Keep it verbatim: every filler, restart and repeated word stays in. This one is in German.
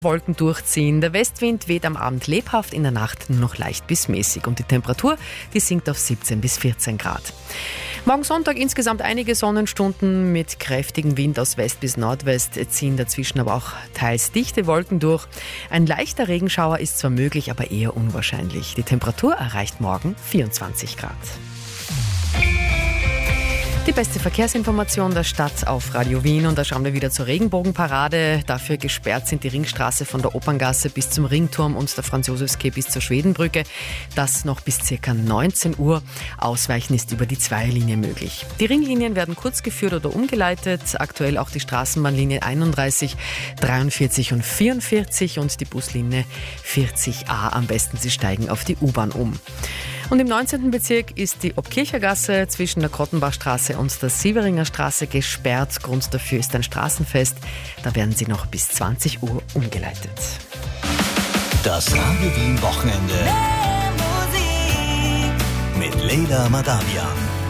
Wolken durchziehen. Der Westwind weht am Abend lebhaft, in der Nacht nur noch leicht bis mäßig. Und die Temperatur, die sinkt auf siebzehn bis vierzehn Grad. Morgen Sonntag insgesamt einige Sonnenstunden mit kräftigem Wind aus West bis Nordwest, ziehen dazwischen aber auch teils dichte Wolken durch. Ein leichter Regenschauer ist zwar möglich, aber eher unwahrscheinlich. Die Temperatur erreicht morgen vierundzwanzig Grad. Die beste Verkehrsinformation der Stadt auf Radio Wien, und da schauen wir wieder zur Regenbogenparade. Dafür gesperrt sind die Ringstraße von der Operngasse bis zum Ringturm und der Franz-Josefs-Quai bis zur Schwedenbrücke. Das noch bis ca. neunzehn Uhr. Ausweichen ist über die Zweierlinie möglich. Die Ringlinien werden kurz geführt oder umgeleitet. Aktuell auch die Straßenbahnlinie einunddreißig, dreiundvierzig und vierundvierzig und die Buslinie vierzig a. Am besten Sie steigen auf die U-Bahn um. Und im neunzehnten Bezirk ist die Obkirchergasse zwischen der Krottenbachstraße und der Sieveringer Straße gesperrt. Grund dafür ist ein Straßenfest. Da werden sie noch bis zwanzig Uhr umgeleitet. Das Radio Wien Wochenende mit Leila Madalian.